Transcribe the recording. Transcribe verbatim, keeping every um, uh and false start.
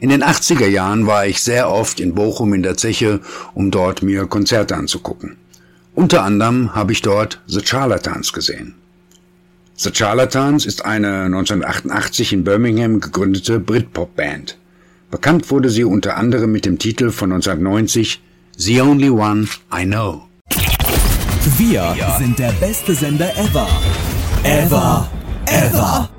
In den achtziger Jahren war ich sehr oft in Bochum in der Zeche, um dort mir Konzerte anzugucken. Unter anderem habe ich dort The Charlatans gesehen. The Charlatans ist eine neunzehnhundertachtundachtzig in Birmingham gegründete Britpop-Band. Bekannt wurde sie unter anderem mit dem Titel von neunzehnhundertneunzig The Only One I Know. Wir sind der beste Sender ever. Ever. Ever.